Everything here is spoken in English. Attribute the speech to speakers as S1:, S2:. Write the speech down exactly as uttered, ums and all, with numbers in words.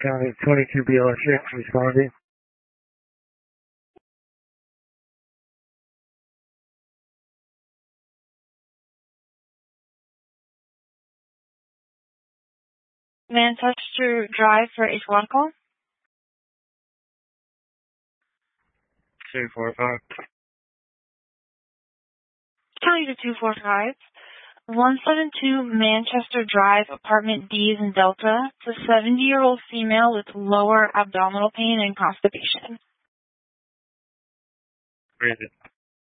S1: County twenty-two B L S six responding.
S2: Manchester Drive for H one call.
S1: two four five.
S2: County to two four five. one seventy-two Manchester Drive, apartment D is in Delta. It's a seventy-year-old female with lower abdominal pain and constipation.
S1: Rated.